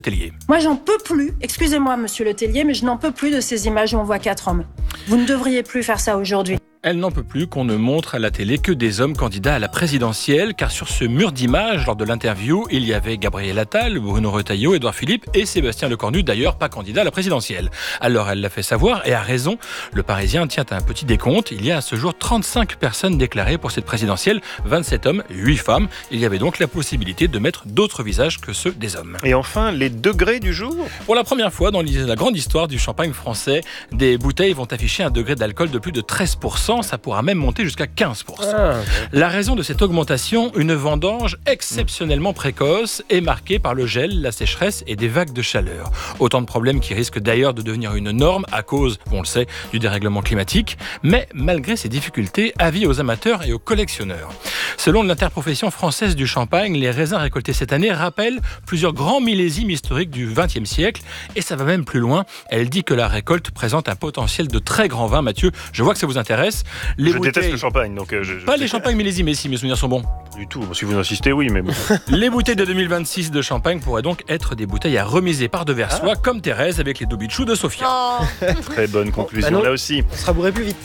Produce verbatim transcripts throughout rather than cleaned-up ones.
Tellier. Moi, j'en peux plus, excusez-moi, monsieur Le Tellier, mais je n'en peux plus de ces images où on voit quatre hommes. Vous ne devriez plus faire ça aujourd'hui. Elle n'en peut plus qu'on ne montre à la télé que des hommes candidats à la présidentielle, car sur ce mur d'images, lors de l'interview, il y avait Gabriel Attal, Bruno Retailleau, Édouard Philippe et Sébastien Lecornu, d'ailleurs pas candidat à la présidentielle. Alors elle l'a fait savoir, et a raison. Le Parisien tient à un petit décompte. Il y a à ce jour trente-cinq personnes déclarées pour cette présidentielle, vingt-sept hommes, huit femmes. Il y avait donc la possibilité de mettre d'autres visages que ceux des hommes. Et enfin, les degrés du jour. Pour la première fois dans la grande histoire du champagne français, des bouteilles vont afficher un degré d'alcool de plus de treize pour cent. Ça pourra même monter jusqu'à quinze pour cent. Ah, okay. La raison de cette augmentation, une vendange exceptionnellement précoce et marquée par le gel, la sécheresse et des vagues de chaleur. Autant de problèmes qui risquent d'ailleurs de devenir une norme à cause, on le sait, du dérèglement climatique. Mais malgré ces difficultés, avis aux amateurs et aux collectionneurs. Selon l'interprofession française du champagne, les raisins récoltés cette année rappellent plusieurs grands millésimes historiques du vingtième siècle. Et ça va même plus loin. Elle dit que la récolte présente un potentiel de très grands vins. Mathieu, je vois que ça vous intéresse. Les je bouteilles... déteste le champagne, donc euh, je, je pas les champagnes millésimes, mais si mes souvenirs sont bons. Du tout. Si vous insistez, oui, mais bon. Les bouteilles de deux mille vingt-six de champagne pourraient donc être des bouteilles à remiser par devers soi, ah. comme Thérèse avec les Dobichou de Sofia. Oh. Très bonne conclusion oh, bah là aussi. On sera bourré plus vite.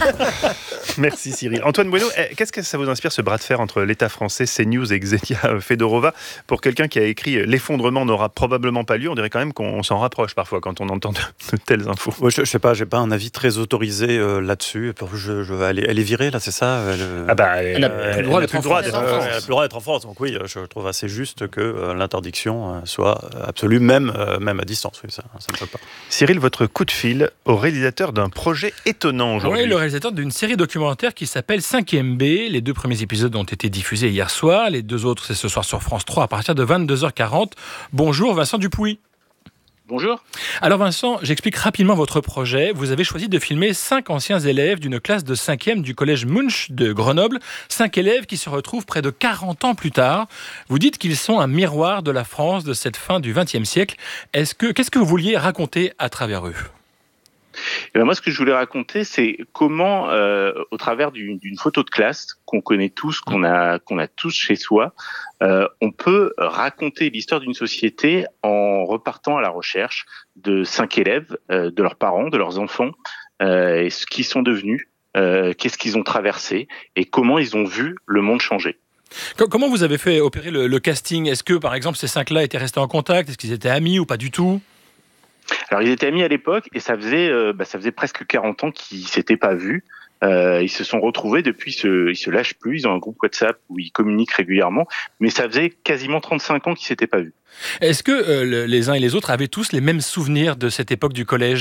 Merci Cyril. Antoine Bueno, qu'est-ce que ça vous inspire ce bras de fer entre l'État français, CNews et Xenia Fedorova? Pour quelqu'un qui a écrit l'effondrement n'aura probablement pas lieu, on dirait quand même qu'on s'en rapproche parfois quand on entend de, de telles infos. Ouais, je, je sais pas, j'ai pas un avis très autorisé euh, là-dessus. Je, je, elle, est, elle est virée là, c'est ça elle, Ah bah, elle, elle n'a plus le droit d'être en France. Elle n'a plus le droit d'être en France. Donc oui, je trouve assez juste que euh, l'interdiction euh, soit absolue, même, euh, même à distance. Oui, ça, ça me choque pas. Cyril, votre coup de fil au réalisateur d'un projet étonnant aujourd'hui. Oui, le réalisateur d'une série documentaire qui s'appelle cinquième B. Les deux premiers épisodes ont été diffusés hier soir. Les deux autres, c'est ce soir sur France trois à partir de vingt-deux heures quarante. Bonjour Vincent Dupuis. Bonjour. Alors Vincent, j'explique rapidement votre projet. Vous avez choisi de filmer cinq anciens élèves d'une classe de cinquième du collège Munch de Grenoble. Cinq élèves qui se retrouvent près de quarante ans plus tard. Vous dites qu'ils sont un miroir de la France de cette fin du vingtième siècle. Est-ce que, qu'est-ce que vous vouliez raconter à travers eux ? Et ben moi, ce que je voulais raconter, c'est comment, euh, au travers d'une, d'une photo de classe qu'on connaît tous, qu'on a, qu'on a tous chez soi, euh, on peut raconter l'histoire d'une société en repartant à la recherche de cinq élèves, euh, de leurs parents, de leurs enfants, euh, et ce qu'ils sont devenus, euh, qu'est-ce qu'ils ont traversé, et comment ils ont vu le monde changer. Comment vous avez fait opérer le, le casting ? Est-ce que, par exemple, ces cinq-là étaient restés en contact ? Est-ce qu'ils étaient amis ou pas du tout ? Alors, ils étaient amis à l'époque et ça faisait, euh, bah, ça faisait presque quarante ans qu'ils s'étaient pas vus. Euh, ils se sont retrouvés depuis, ce, ils se lâchent plus. Ils ont un groupe WhatsApp où ils communiquent régulièrement, mais ça faisait quasiment trente-cinq ans qu'ils s'étaient pas vus. Est-ce que euh, les uns et les autres avaient tous les mêmes souvenirs de cette époque du collège ?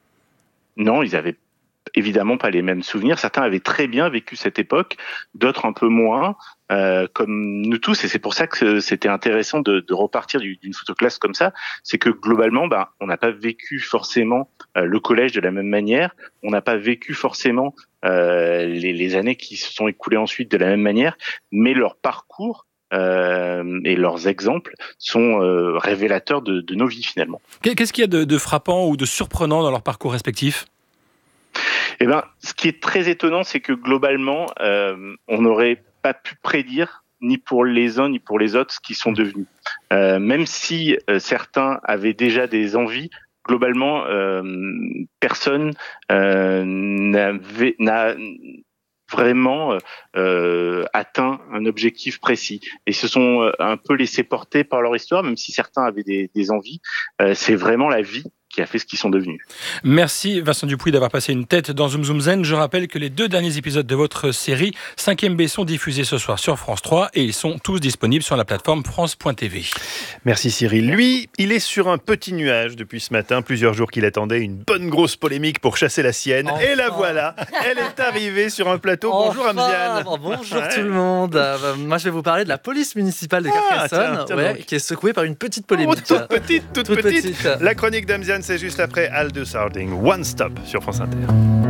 Non, ils avaient évidemment pas les mêmes souvenirs. Certains avaient très bien vécu cette époque, d'autres un peu moins, euh, comme nous tous. Et c'est pour ça que c'était intéressant de, de repartir d'une photoclasse comme ça. C'est que globalement, bah, on n'a pas vécu forcément euh, le collège de la même manière. On n'a pas vécu forcément euh, les, les années qui se sont écoulées ensuite de la même manière. Mais leur parcours Euh, et leurs exemples sont euh, révélateurs de, de nos vies finalement. Qu'est-ce qu'il y a de, de frappant ou de surprenant dans leur parcours respectif ? Eh ben, ce qui est très étonnant, c'est que globalement, euh, on n'aurait pas pu prédire ni pour les uns ni pour les autres ce qu'ils sont devenus. Euh, même si euh, certains avaient déjà des envies, globalement, euh, personne euh, n'avait, n'a vraiment euh, atteint un objectif précis. Et se sont euh, un peu laissés porter par leur histoire, même si certains avaient des, des envies. Euh, c'est vraiment la vie qui a fait ce qu'ils sont devenus. Merci Vincent Dupuis d'avoir passé une tête dans Zoom Zoom Zen. Je rappelle que les deux derniers épisodes de votre série cinquième B sont diffusés ce soir sur France trois et ils sont tous disponibles sur la plateforme France point T V. Merci Cyril. Lui, il est sur un petit nuage depuis ce matin, plusieurs jours qu'il attendait une bonne grosse polémique pour chasser la sienne. Enfin. Et la voilà, elle est arrivée sur un plateau. Enfin. Bonjour Amziane. Bonjour ouais. tout le monde. Euh, moi je vais vous parler de la police municipale de Carcassonne, ah, tiens, tiens ouais, qui est secouée par une petite polémique. Oh, toute petite, toute, toute petite. petite. La chronique d'Amziane, c'est juste après Aldous Harding. One Stop sur France Inter.